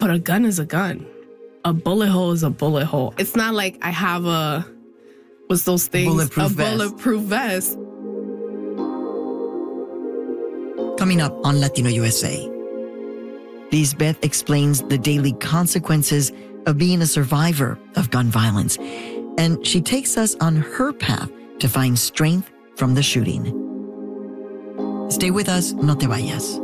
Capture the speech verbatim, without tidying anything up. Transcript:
But a gun is a gun. A bullet hole is a bullet hole. It's not like I have a, what's those things? Bulletproof a vest. bulletproof vest. Coming up on Latino U S A, Lisbeth explains the daily consequences of being a survivor of gun violence, and she takes us on her path to find strength from the shooting. Stay with us, no te vayas.